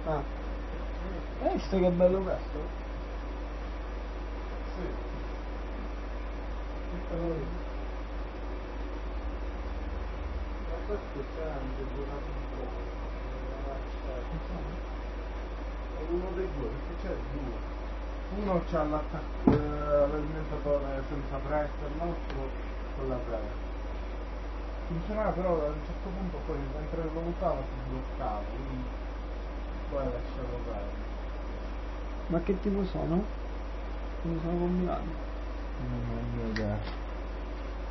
Ah. Hai visto che bello questo? Sì. Ma questo c'è anche durato un po'. È uno dei due, perché c'è due. Uno c'ha l'alimentatore senza pressa, l'altro con la pressa. Funzionava però a un certo punto poi mentre lo usava si bloccava, quindi poi lasciavo perdere. Ma che tipo sono? Come sono combinati? Non ho idea.